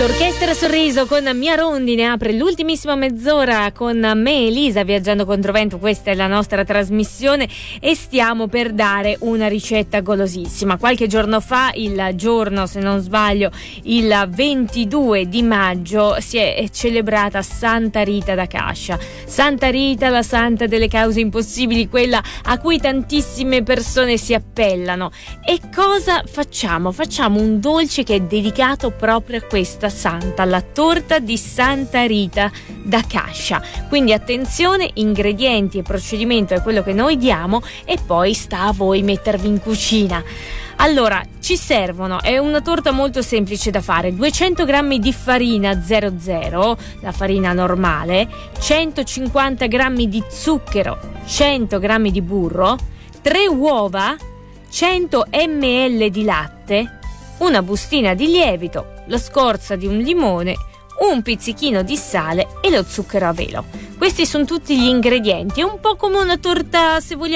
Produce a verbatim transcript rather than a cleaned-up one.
L'Orchestra Sorriso con Mia Rondine apre l'ultimissima mezz'ora con me, Elisa, Viaggiando Controvento. Questa è la nostra trasmissione e stiamo per dare una ricetta golosissima. Qualche giorno fa, il giorno, se non sbaglio, il ventidue di maggio, si è celebrata Santa Rita da Cascia. Santa Rita, la santa delle cause impossibili, quella a cui tantissime persone si appellano. E cosa facciamo? Facciamo un dolce che è dedicato proprio a questa santa, la torta di Santa Rita da Cascia. Quindi attenzione, ingredienti e procedimento è quello che noi diamo e poi sta a voi mettervi in cucina. Allora, ci servono, è una torta molto semplice da fare, duecento grammi di farina zero zero, la farina normale, centocinquanta grammi di zucchero, cento grammi di burro, tre uova, cento millilitri di latte, una bustina di lievito, la scorza di un limone, un pizzichino di sale e lo zucchero a velo. Questi sono tutti gli ingredienti, è un po' come una torta, se vogliamo,